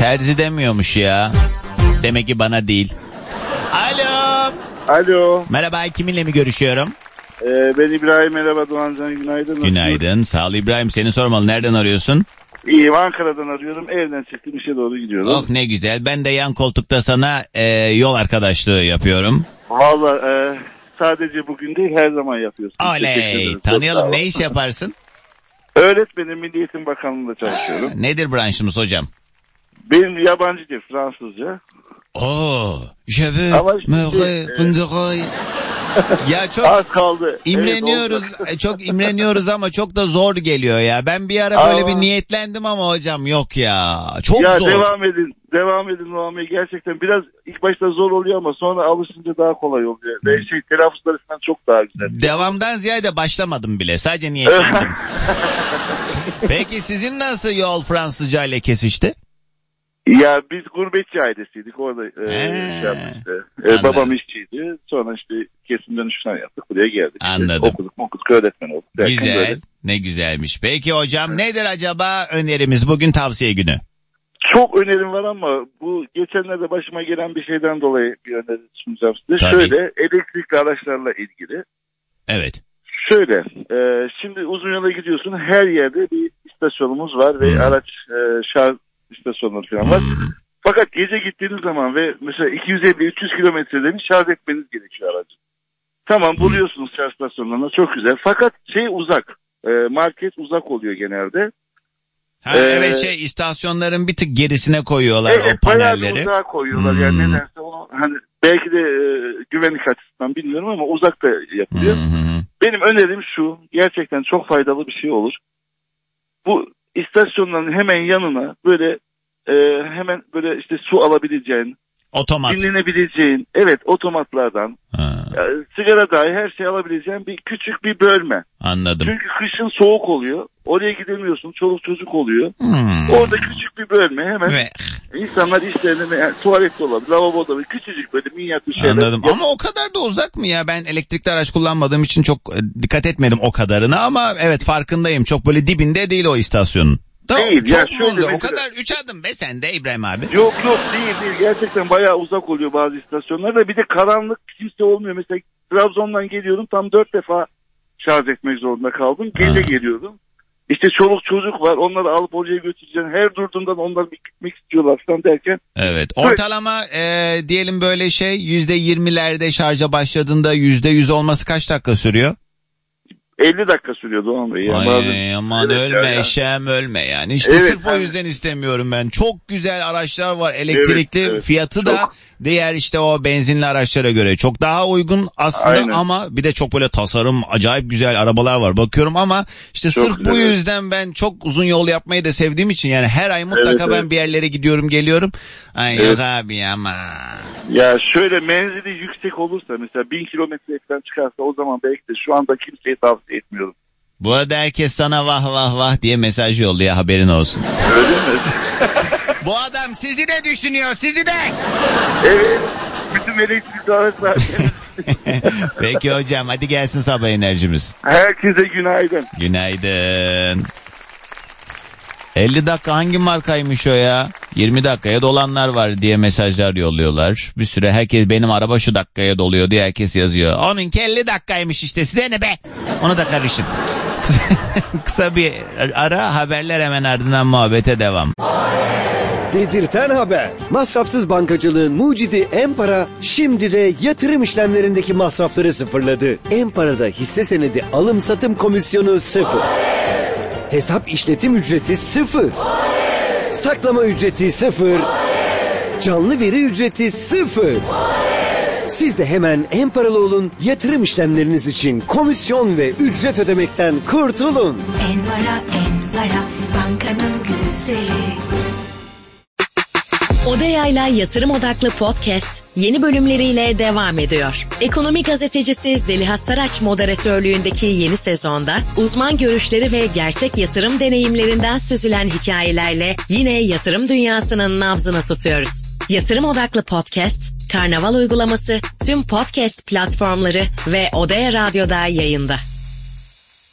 Terzi demiyormuş ya. Demek ki bana değil. Alo. Alo. Merhaba, kiminle mi görüşüyorum? Ben İbrahim, merhaba Doğancan, günaydın. Günaydın, sağ ol İbrahim. Seni sormalı, nereden arıyorsun? İyiyim, Ankara'dan arıyorum. Evden çıktım, işe doğru gidiyorum. Oh ne güzel. Ben de yan koltukta sana yol arkadaşlığı yapıyorum. Valla sadece bugün değil, her zaman yapıyorsun. Oley. Tanıyalım, ne iş yaparsın? Öğretmenim, Milli Eğitim Bakanlığı'nda çalışıyorum. Nedir branşımız hocam? Benim yabancı dil, Fransızca. Oo, je veux me reconnaître. Ya çok az kaldı. imreniyoruz, Evet, çok imreniyoruz ama çok da zor geliyor ya. Ben bir ara böyle bir niyetlendim ama hocam yok ya. Çok ya zor. Devam edin Muhammed, gerçekten biraz ilk başta zor oluyor ama sonra alışınca daha kolay oluyor. Ve telaffuzları falan çok daha güzel. Devamdan ziyade başlamadım bile. Sadece niyetlendim. Peki sizin nasıl yol Fransızca ile kesişti? Ya biz gurbetçi ailesiydik orada babam işçiydi, sonra işte kesim dönüş falan yaptık, buraya geldik. Anladım. İşte okuduk öğretmen olduk. Güzel, böyle. Ne güzelmiş. Peki hocam, nedir acaba önerimiz bugün, tavsiye günü? Çok önerim var ama bu geçenlerde başıma gelen bir şeyden dolayı bir öneri sunacağım size. Tabii. Şöyle, elektrikli araçlarla ilgili. Evet. Şöyle, şimdi uzun yola gidiyorsun, her yerde bir istasyonumuz var ve araç şarj istasyonları falan var. Fakat gece gittiğiniz zaman ve mesela 250-300 kilometreden şarj etmeniz gerekiyor aracı. Tamam, buluyorsunuz şarj istasyonlarına, çok güzel. Fakat uzak. Market uzak oluyor genelde. Evet, istasyonların bir tık gerisine koyuyorlar o panelleri. Bayağı uzağa koyuyorlar yani, nedense onu hani belki de güvenlik açısından bilmiyorum ama uzakta yapılıyor. Benim önerim şu, gerçekten çok faydalı bir şey olur. Bu istasyonların hemen yanına böyle hemen böyle işte su alabileceğin, otomat, dinlenebileceğin, evet, otomatlardan, sigara dahi her şey alabileceğin bir küçük bir bölme. Anladım. Çünkü kışın soğuk oluyor. Oraya gidemiyorsun. Çoluk çocuk oluyor. Orada küçük bir bölme hemen. İnsanlar işlerine, yani tuvalette olabilir, lavaboda olabilir. Küçücük böyle minyatür şeyler. Anladım. Ama o kadar da uzak mı ya? Ben elektrikli araç kullanmadığım için çok dikkat etmedim o kadarına ama evet, farkındayım. Çok böyle dibinde değil o istasyonun. Değil. Çok ya mu uzak? mesela, o kadar 3 adım be sen de İbrahim abi. Yok değil. Gerçekten bayağı uzak oluyor bazı istasyonlarda. Bir de karanlık, kimse olmuyor. Mesela Trabzon'dan geliyorum, tam 4 defa şarj etmek zorunda kaldım. Gece geliyordum. İşte çoluk çocuk var, onları alıp oraya götüreceğim. Her durduğundan onlar bir gitmek istiyorlar falan derken. Evet. Ortalama diyelim böyle %20'lerde şarja başladığında %100 olması kaç dakika sürüyor? 50 dakika sürüyor Doğan Bey. Ay aman evet, ölme eşeğim ölme yani. İşte sırf o yüzden istemiyorum ben. Çok güzel araçlar var elektrikli, fiyatı da diğer işte o benzinli araçlara göre çok daha uygun aslında. Ama bir de çok böyle tasarım acayip güzel arabalar var bakıyorum ama işte çok sırf bu yüzden ben çok uzun yol yapmayı da sevdiğim için yani her ay mutlaka ben bir yerlere gidiyorum geliyorum. Ay yok abi ama. Ya şöyle, menzili yüksek olursa mesela 1000 kilometre falan çıkarsa o zaman belki de, şu anda kimseye tavsiye etmiyorum. Bu arada herkes sana vah vah vah diye mesaj yolluyor, haberin olsun. Öyle mi? Bu adam sizi de düşünüyor, sizi de. Evet. Bütün elektrikli araçlar. Peki hocam, hadi gelsin sabah enerjimiz. Herkese günaydın. Günaydın. 50 dakika hangi markaymış o ya? 20 dakikaya dolanlar var diye mesajlar yolluyorlar. Bir süre herkes benim araba şu dakikaya doluyor diye herkes yazıyor. Onunki 50 dakikaymış işte, size ne be? Onu da karışın. Kısa bir ara, haberler hemen ardından muhabbete devam. Dedirten haber. Masrafsız bankacılığın mucidi Em-Para şimdi de yatırım işlemlerindeki masrafları sıfırladı. Em-Para'da hisse senedi alım satım komisyonu 0. Hesap işletim ücreti 0. Saklama ücreti 0. Canlı veri ücreti 0. Siz de hemen Em-Paralı olun, yatırım işlemleriniz için komisyon ve ücret ödemekten kurtulun. Em-Para, bankanın güzeli. Odeya'yla Yatırım Odaklı Podcast yeni bölümleriyle devam ediyor. Ekonomi gazetecisi Zeliha Saraç moderatörlüğündeki yeni sezonda uzman görüşleri ve gerçek yatırım deneyimlerinden süzülen hikayelerle yine yatırım dünyasının nabzını tutuyoruz. Yatırım Odaklı Podcast, Karnaval uygulaması, tüm podcast platformları ve Odeya Radyo'da yayında.